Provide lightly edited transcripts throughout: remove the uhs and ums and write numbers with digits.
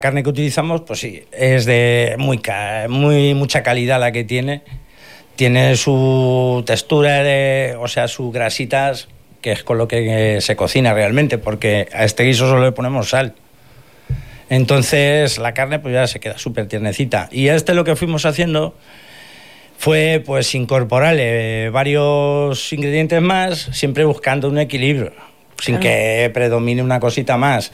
carne que utilizamos, pues sí, es de mucha calidad la que tiene. Tiene su textura, o sea, sus grasitas, que es con lo que se cocina realmente, porque a este guiso solo le ponemos sal. Entonces la carne pues ya se queda súper tiernecita. Y a lo que fuimos haciendo fue pues incorporarle varios ingredientes más, siempre buscando un equilibrio, sin que predomine una cosita más.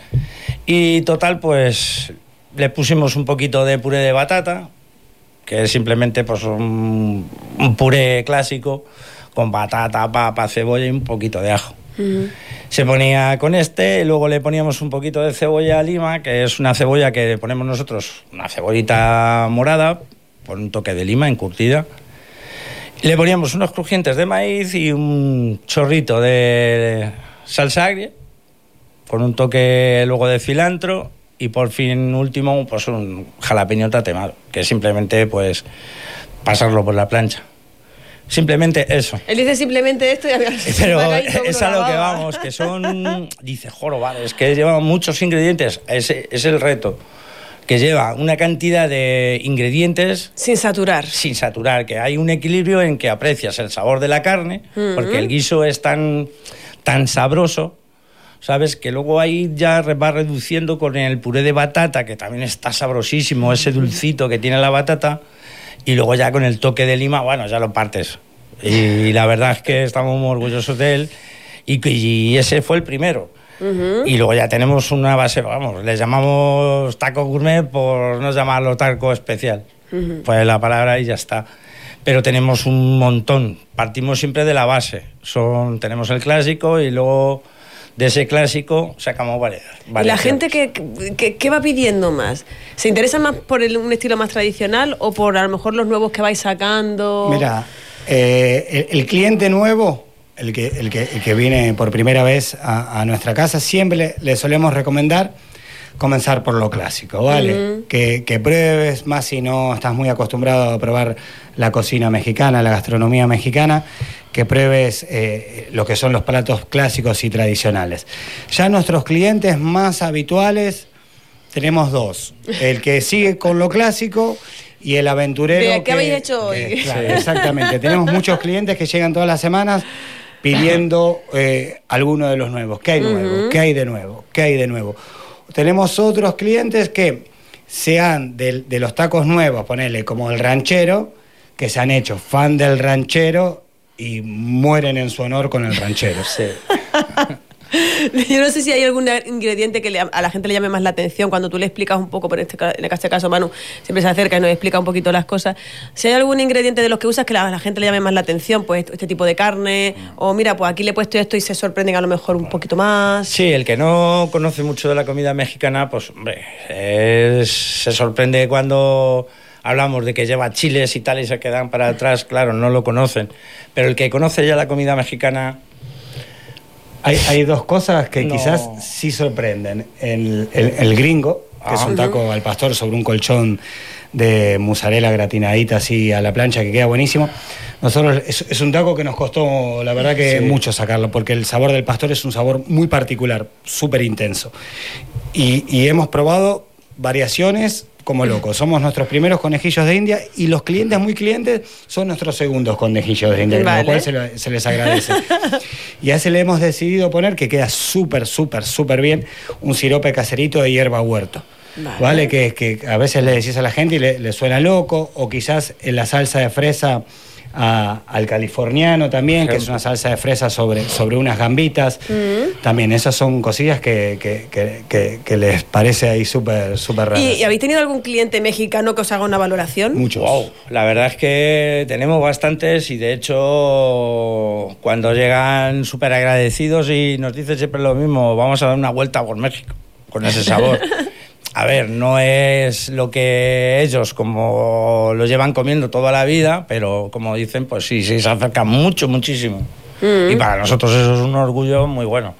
Y total, pues le pusimos un poquito de puré de batata, que es simplemente pues un puré clásico con batata, papa, cebolla y un poquito de ajo. Se ponía con y luego le poníamos un poquito de cebolla lima, que es una cebolla que le ponemos nosotros, una cebollita morada, con un toque de lima encurtida. Le poníamos unos crujientes de maíz y un chorrito de salsa agria, con un toque luego de cilantro y por fin último pues un jalapeño tatemado, que es simplemente pues pasarlo por la plancha. Simplemente eso. Él dice simplemente esto y pero es a lo que vamos, que son, dice, vale, es que lleva muchos ingredientes, ese es el reto, que lleva una cantidad de ingredientes sin saturar, que hay un equilibrio en que aprecias el sabor de la carne, porque el guiso es tan sabroso, ¿sabes? Que luego ahí ya va reduciendo con el puré de batata, que también está sabrosísimo, ese dulcito que tiene la batata. Y luego ya con el toque de lima, bueno, ya lo partes. Y la verdad es que estamos muy orgullosos de él. Y ese fue el primero. Y luego ya tenemos una base, vamos, le llamamos taco gourmet por no llamarlo taco especial. Pues la palabra y ya está. Pero tenemos un montón. Partimos siempre de la base. Tenemos el clásico y luego de ese clásico sacamos variedad. ¿Y la gente qué va pidiendo más? ¿Se interesa más por un estilo más tradicional o por a lo mejor los nuevos que vais sacando? Mira, el cliente nuevo, el que viene por primera vez a nuestra casa, siempre le solemos recomendar comenzar por lo clásico, ¿vale? Que pruebes, más si no estás muy acostumbrado a probar la cocina mexicana, la gastronomía mexicana, que pruebes lo que son los platos clásicos y tradicionales. Ya nuestros clientes más habituales tenemos dos, el que sigue con lo clásico y el aventurero. ¿Qué habéis hecho hoy? Claro, exactamente, tenemos muchos clientes que llegan todas las semanas pidiendo alguno de los nuevos. ¿Qué hay nuevo? ¿Qué hay de nuevo? ¿Qué hay de nuevo? Tenemos otros clientes que sean de los tacos nuevos, ponele como el ranchero, que se han hecho fan del ranchero y mueren en su honor con el ranchero. Sí. Yo no sé si hay algún ingrediente que a la gente le llame más la atención cuando tú le explicas un poco, en este caso Manu siempre se acerca y nos explica un poquito las cosas. Si hay algún ingrediente de los que usas que a la gente le llame más la atención, pues este tipo de carne, o mira, pues aquí le he puesto esto y se sorprenden a lo mejor un poquito más. Sí, el que no conoce mucho de la comida mexicana, pues hombre, se sorprende cuando hablamos de que lleva chiles y tal y se quedan para atrás, claro, no lo conocen. Pero el que conoce ya la comida mexicana... Hay dos cosas que quizás sí sorprenden. El gringo, que es un taco al pastor sobre un colchón de mozzarella gratinadita así a la plancha, que queda buenísimo. Nosotros es un taco que nos costó, la verdad que mucho sacarlo, porque el sabor del pastor es un sabor muy particular, súper intenso. Y hemos probado variaciones como locos. Somos nuestros primeros conejillos de India y los clientes muy clientes son nuestros segundos conejillos de India, con lo cual se les agradece. Y a ese le hemos decidido poner, que queda súper bien, un sirope caserito de hierba huerto. ¿Vale? Que a veces le decís a la gente y le suena loco, o quizás en la salsa de fresa al californiano también, que es una salsa de fresa sobre unas gambitas. También esas son cosillas que les parece ahí súper raras. ¿Y habéis tenido algún cliente mexicano que os haga una valoración? Muchos. Wow, la verdad es que tenemos bastantes y de hecho cuando llegan súper agradecidos y nos dicen siempre lo mismo, vamos a dar una vuelta por México con ese sabor. A ver, no es lo que ellos como lo llevan comiendo toda la vida, pero como dicen, pues sí, se acercan muchísimo. Y para nosotros eso es un orgullo muy bueno.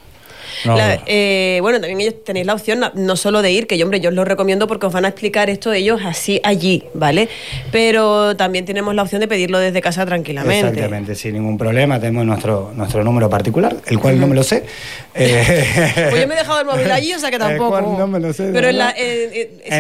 Bueno, también ellos tenéis la opción no solo de ir, que yo os lo recomiendo porque os van a explicar esto ellos así allí, ¿vale? Pero también tenemos la opción de pedirlo desde casa tranquilamente. Exactamente, sin ningún problema. Tenemos nuestro número particular, el cual no me lo sé. Pues yo me he dejado el móvil allí, o sea que tampoco. El cual no me lo sé. Pero